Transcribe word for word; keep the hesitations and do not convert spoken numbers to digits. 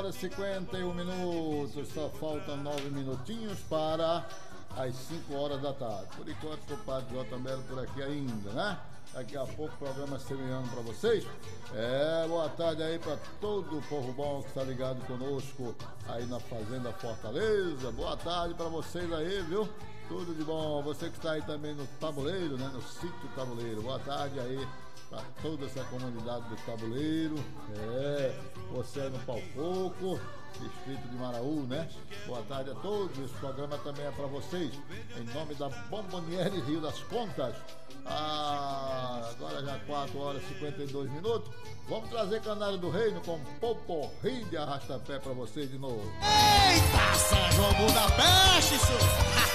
horas e cinquenta e um minutos, só faltam nove minutinhos para as cinco horas da tarde. Por enquanto, o compadre J. Melo por aqui ainda, né? Daqui a pouco o programa semeando para vocês. É, boa tarde aí para todo o povo bom que está ligado conosco aí na Fazenda Fortaleza. Boa tarde para vocês aí, viu? Tudo de bom. Você que está aí também no Tabuleiro, né? No sítio Tabuleiro. Boa tarde aí para toda essa comunidade do Tabuleiro. É, você aí no Pau Coco, distrito de Maraú, né? Boa tarde a todos. Esse programa também é para vocês. Em nome da Bomboniere Rio das Contas. Ah, agora já quatro horas e cinquenta e dois minutos. Vamos trazer Canário do Reino com Poporri de Arrastapé para vocês de novo. Eita, São João da Peste, senhor!